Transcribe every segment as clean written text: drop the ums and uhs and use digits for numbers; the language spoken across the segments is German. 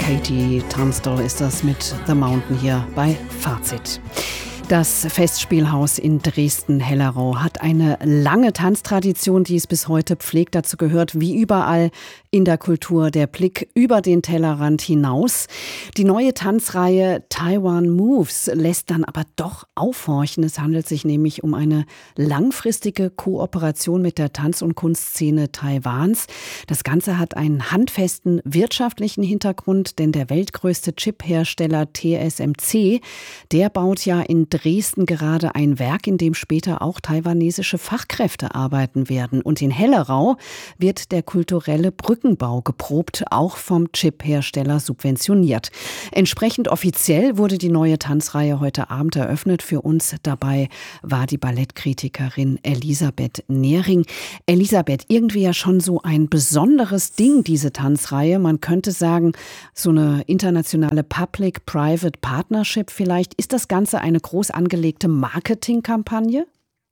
Katie Tunstall ist das mit The Mountain hier bei Fazit. Das Festspielhaus in Dresden-Hellerau hat eine lange Tanztradition, die es bis heute pflegt. Dazu gehört wie überall in der Kultur der Blick über den Tellerrand hinaus. Die neue Tanzreihe Taiwan Moves lässt dann aber doch aufhorchen. Es handelt sich nämlich um eine langfristige Kooperation mit der Tanz- und Kunstszene Taiwans. Das Ganze hat einen handfesten wirtschaftlichen Hintergrund, denn der weltgrößte Chiphersteller TSMC, der baut ja in Dresden gerade ein Werk, in dem später auch taiwanesische Fachkräfte arbeiten werden. Und in Hellerau wird der kulturelle Brückenbau geprobt, auch vom Chiphersteller subventioniert. Entsprechend offiziell wurde die neue Tanzreihe heute Abend eröffnet. Für uns dabei war die Ballettkritikerin Elisabeth Nehring. Elisabeth, irgendwie ja schon so ein besonderes Ding, diese Tanzreihe. Man könnte sagen, so eine internationale Public-Private Partnership vielleicht. Ist das Ganze eine groß angelegte Marketingkampagne?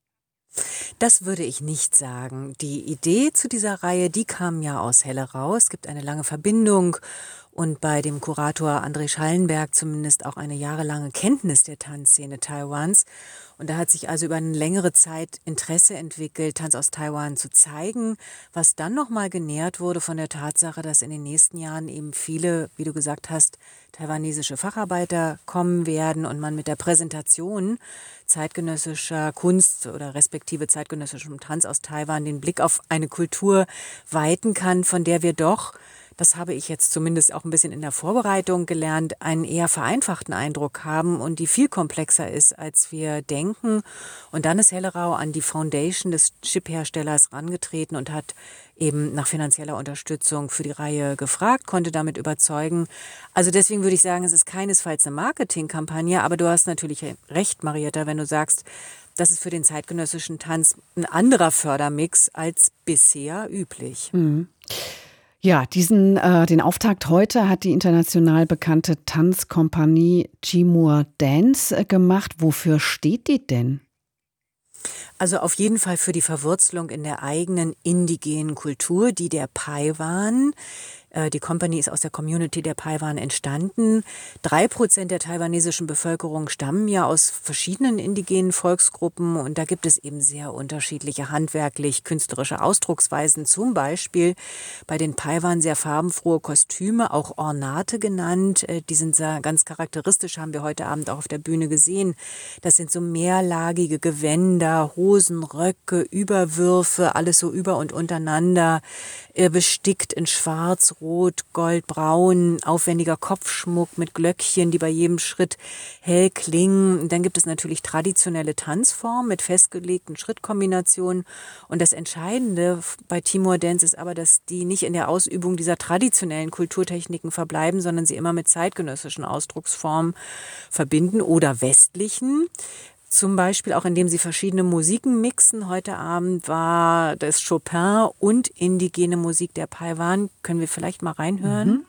Das würde ich nicht sagen. Die Idee zu dieser Reihe, die kam ja aus Hellerau. Es gibt eine lange Verbindung und bei dem Kurator André Schallenberg zumindest auch eine jahrelange Kenntnis der Tanzszene Taiwans. Und da hat sich also über eine längere Zeit Interesse entwickelt, Tanz aus Taiwan zu zeigen, was dann nochmal genährt wurde von der Tatsache, dass in den nächsten Jahren eben viele, wie du gesagt hast, taiwanesische Facharbeiter kommen werden und man mit der Präsentation zeitgenössischer Kunst oder respektive zeitgenössischem Tanz aus Taiwan den Blick auf eine Kultur weiten kann, von der wir doch, das habe ich jetzt zumindest auch ein bisschen in der Vorbereitung gelernt, einen eher vereinfachten Eindruck haben und die viel komplexer ist, als wir denken. Und dann ist Hellerau an die Foundation des Chipherstellers herangetreten und hat eben nach finanzieller Unterstützung für die Reihe gefragt, konnte damit überzeugen. Also deswegen würde ich sagen, es ist keinesfalls eine Marketingkampagne, aber du hast natürlich recht, Marietta, wenn du sagst, das ist für den zeitgenössischen Tanz ein anderer Fördermix als bisher üblich. Mhm. Ja, den Auftakt heute hat die international bekannte Tanzkompanie Jimur Dance gemacht. Wofür steht die denn? Also auf jeden Fall für die Verwurzelung in der eigenen indigenen Kultur, die der Paiwan. Die Company ist aus der Community der Paiwan entstanden. 3% der taiwanesischen Bevölkerung stammen ja aus verschiedenen indigenen Volksgruppen und da gibt es eben sehr unterschiedliche handwerklich-künstlerische Ausdrucksweisen. Zum Beispiel bei den Paiwan sehr farbenfrohe Kostüme, auch Ornate genannt. Die sind sehr, ganz charakteristisch, haben wir heute Abend auch auf der Bühne gesehen. Das sind so mehrlagige Gewänder, Hosen, Röcke, Überwürfe, alles so über und untereinander, bestickt in Schwarz, Rot, Gold, Braun, aufwendiger Kopfschmuck mit Glöckchen, die bei jedem Schritt hell klingen. Dann gibt es natürlich traditionelle Tanzformen mit festgelegten Schrittkombinationen. Und das Entscheidende bei Timur Dance ist aber, dass die nicht in der Ausübung dieser traditionellen Kulturtechniken verbleiben, sondern sie immer mit zeitgenössischen Ausdrucksformen verbinden oder westlichen. Zum Beispiel auch, indem sie verschiedene Musiken mixen. Heute Abend war das Chopin und indigene Musik der Paiwan. Können wir vielleicht mal reinhören?